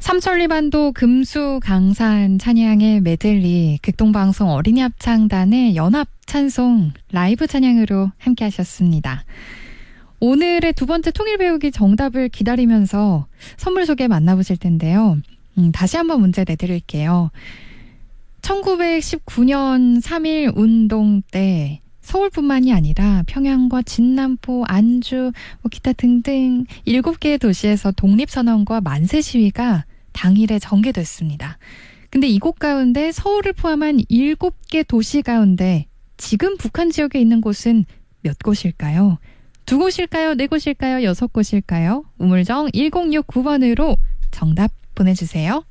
삼천리반도 금수강산 찬양의 메들리, 극동방송 어린이 합창단의 연합찬송 라이브 찬양으로 함께 하셨습니다. 오늘의 두 번째 통일 배우기 정답을 기다리면서 선물 소개 만나보실 텐데요. 다시 한번 문제 내드릴게요. 1919년 3.1 운동 때 서울뿐만이 아니라 평양과 진남포, 안주, 기타 등등 7개의 도시에서 독립선언과 만세 시위가 당일에 전개됐습니다. 근데 이곳 가운데 서울을 포함한 7개 도시 가운데 지금 북한 지역에 있는 곳은 몇 곳일까요? 2곳일까요? 4곳일까요? 6곳일까요? 우물정 1069번으로 정답 보내주세요.